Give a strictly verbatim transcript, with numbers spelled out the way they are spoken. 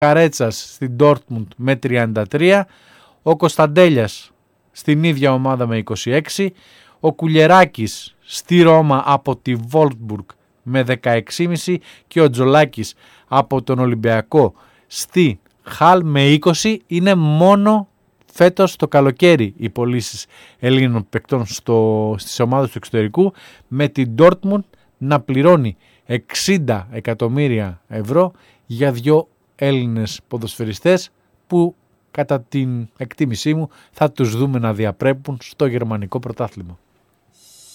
Καρέτσας στην Dortmund με τριάντα τρία, ο Κωνσταντέλιας στην ίδια ομάδα με είκοσι έξι, ο Κουλιεράκης στη Ρώμα από τη Wolfsburg με δεκαέξι κόμμα πέντε και ο Τζολάκης από τον Ολυμπιακό στη Χαλ με είκοσι. Είναι μόνο φέτος το καλοκαίρι οι πωλήσεις Ελλήνων παικτών στο, στις ομάδες του εξωτερικού, με την Dortmund να πληρώνει εξήντα εκατομμύρια ευρώ για δύο Έλληνες ποδοσφαιριστές που κατά την εκτίμησή μου θα τους δούμε να διαπρέπουν στο γερμανικό πρωτάθλημα.